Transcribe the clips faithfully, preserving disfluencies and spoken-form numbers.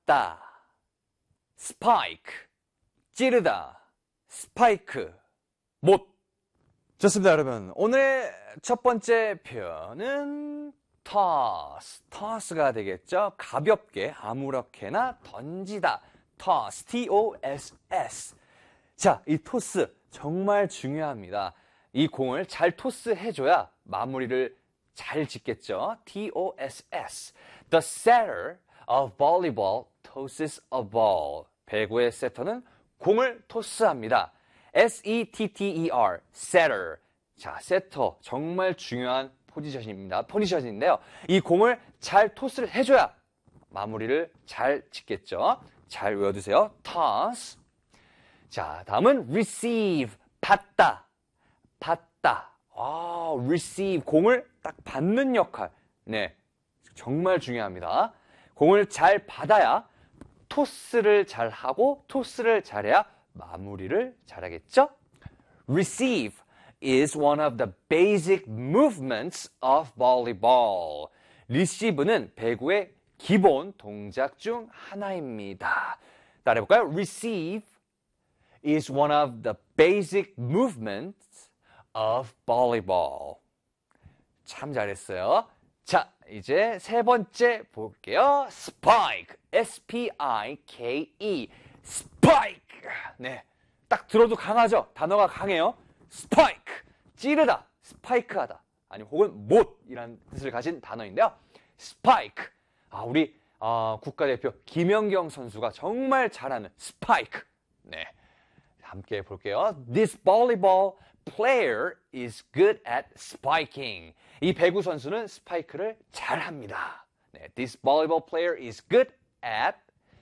받다, 스파이크, 찌르다, 스파이크, 못. 좋습니다, 여러분. 오늘의 첫 번째 표현은 toss, toss가 되겠죠. 가볍게 아무렇게나 던지다, toss, T O S S. 자, 이 토스 정말 중요합니다. 이 공을 잘 토스해줘야 마무리를 잘 짓겠죠. T O S S. The setter of volleyball tosses a ball. 배구의 세터는 공을 토스합니다. S E T T E R, setter. 자, 세터 정말 중요한 포지션입니다. 포지션인데요. 이 공을 잘 토스를 해줘야 마무리를 잘 짓겠죠. 잘 외워두세요. toss. 자, 다음은 receive, 받다, 받다. 아, receive, 공을 딱 받는 역할. 네, 정말 중요합니다. 공을 잘 받아야 토스를 잘 하고 토스를 잘해야 마무리를 잘하겠죠? Receive is one of the basic movements of volleyball. receive는 배구의 기본 동작 중 하나입니다. 따라해볼까요? Receive is one of the basic movements of volleyball. 참 잘했어요. 자, 이제 세 번째 볼게요. Spike, S P I K E, Spike. 네, 딱 들어도 강하죠? 단어가 강해요. Spike, 찌르다, 스파이크하다, 아니 혹은 못이라는 뜻을 가진 단어인데요. Spike, 아, 우리 어, 국가대표 김연경 선수가 정말 잘하는 Spike. 네, 함께 볼게요. This volleyball player is good at spiking. 이 배구 선수는 스파이크를 잘합니다. 네, this volleyball player is good at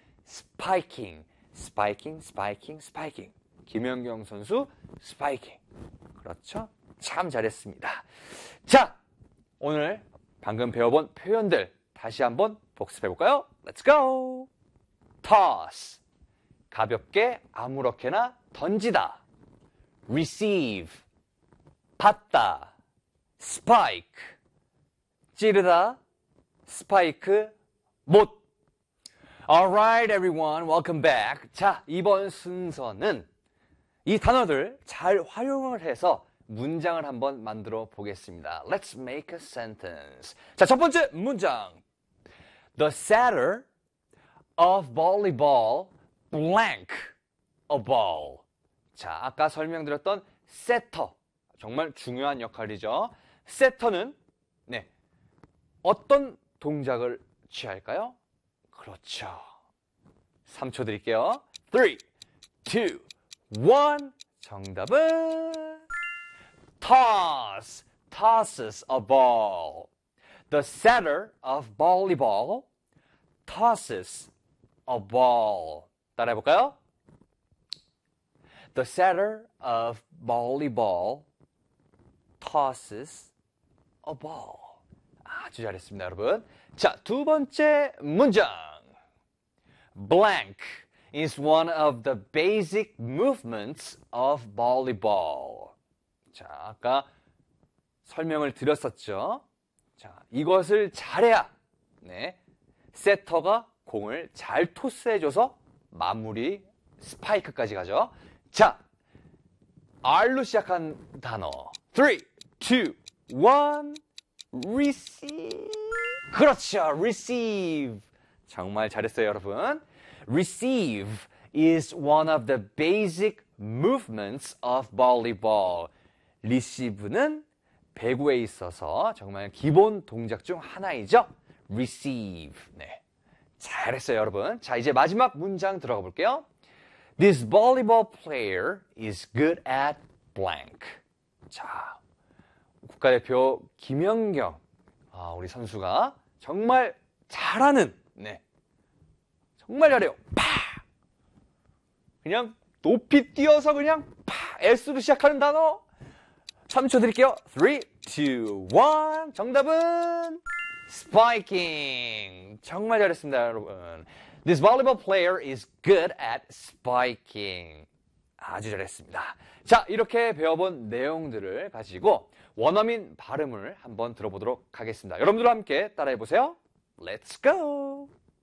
spiking. spiking, spiking, spiking. 김연경 선수 스파이킹. 그렇죠? 참 잘했습니다. 자, 오늘 방금 배워본 표현들 다시 한번 복습해볼까요? Let's go! toss, 가볍게 아무렇게나 던지다. receive, 받다. spike, 찌르다. 스파이크, 못. Alright, everyone, welcome back. 자, 이번 순서는 이 단어들 잘 활용을 해서 문장을 한번 만들어 보겠습니다. Let's make a sentence. 자, 첫 번째 문장. The setter of volleyball blank a ball. 자, 아까 설명드렸던 세터. 정말 중요한 역할이죠. 세터는 네, 어떤 동작을 취할까요? 그렇죠. 삼 초 드릴게요. 삼, 이, 일. 정답은 toss, tosses a ball. The setter of volleyball tosses a ball. 따라해볼까요? The setter of volleyball tosses a ball. 아주 잘했습니다, 여러분. 자, 두 번째 문장. Blank is one of the basic movements of volleyball. 자, 아까 설명을 드렸었죠. 자, 이것을 잘해야 네, 세터가 공을 잘 토스해줘서 마무리 스파이크까지 가죠. 자, R로 시작한 단어. 삼, 이, 일. receive. 그렇죠. receive. 정말 잘했어요, 여러분. Receive is one of the basic movements of volleyball. receive는 배구에 있어서 정말 기본 동작 중 하나이죠. receive. 네, 잘했어요, 여러분. 자, 이제 마지막 문장 들어가 볼게요. This volleyball player is good at blank. 자, 국가대표 김연경, 아, 우리 선수가 정말 잘하는, 네, 정말 잘해요. 파! 그냥 높이 뛰어서 그냥 파! S로 시작하는 단어. 삼 초 드릴게요. 삼, 이, 일. 정답은 spiking. 정말 잘했습니다, 여러분. This volleyball player is good at spiking. 아주 잘했습니다. 자, 이렇게 배워본 내용들을 가지고 원어민 발음을 한번 들어보도록 하겠습니다. 여러분들과 함께 따라해보세요. Let's go!